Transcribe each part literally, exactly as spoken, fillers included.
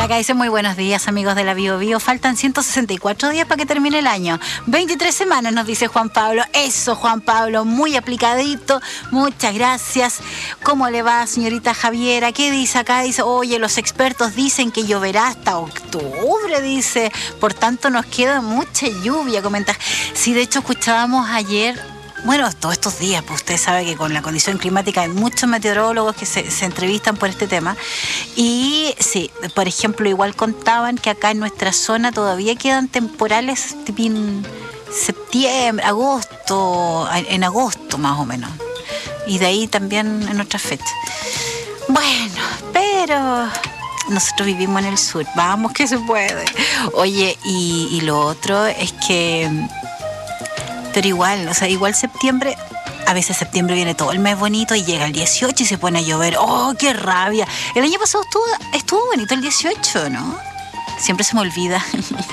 acá dice muy buenos días, amigos de la Bio Bio. Faltan ciento sesenta y cuatro días para que termine el año. veintitrés semanas, nos dice Juan Pablo. Eso, Juan Pablo, muy aplicadito. Muchas gracias. ¿Cómo le va, señorita Javiera? ¿Qué dice acá? Dice, oye, los expertos dicen que lloverá hasta octubre, dice. Por tanto, nos queda mucha lluvia, comenta. Sí, de hecho, escuchábamos ayer... Bueno, todos estos días, pues usted sabe que con la condición climática hay muchos meteorólogos que se, se entrevistan por este tema. Y sí, por ejemplo, igual contaban que acá en nuestra zona todavía quedan temporales tipo en septiembre, agosto, en agosto más o menos. Y de ahí también en otras fechas. Bueno, pero... nosotros vivimos en el sur, vamos que se puede. Oye, y, y lo otro es que... pero igual, o sea, igual septiembre, a veces septiembre viene todo el mes bonito y llega el dieciocho y se pone a llover. ¡Oh, qué rabia! El año pasado estuvo, estuvo bonito el dieciocho, ¿no? Siempre se me olvida.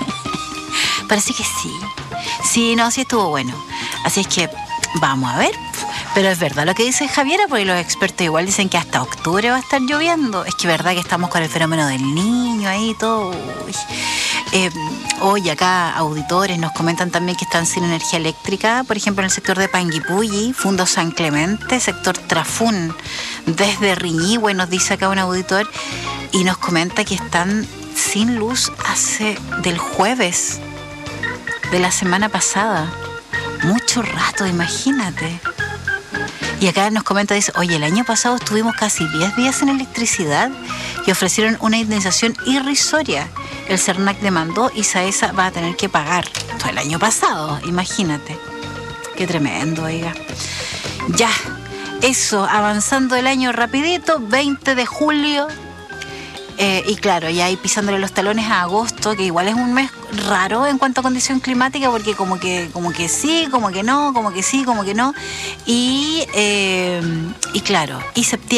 Parece que sí. Sí, no, sí estuvo bueno. Así es que vamos a ver. Pero es verdad lo que dice Javiera, porque los expertos igual dicen que hasta octubre va a estar lloviendo. Es que es verdad que estamos con el fenómeno del niño ahí y todo. Uy. Eh, hoy acá auditores nos comentan también que están sin energía eléctrica, por ejemplo en el sector de Panguipulli, Fundo San Clemente, sector Trafún, desde Riñihue, nos dice acá un auditor, y nos comenta que están sin luz hace del jueves de la semana pasada. Mucho rato, imagínate. Y acá nos comenta, dice, oye, el año pasado estuvimos casi diez días sin electricidad y ofrecieron una indemnización irrisoria. El CERNAC demandó y SAESA va a tener que pagar. Esto el año pasado, imagínate. Qué tremendo, oiga. Ya, eso, avanzando el año rapidito, veinte de julio. Eh, y claro, ya ahí pisándole los talones a agosto, que igual es un mes raro en cuanto a condición climática, porque como que, como que sí, como que no, como que sí, como que no. Y, eh, y claro, y septiembre.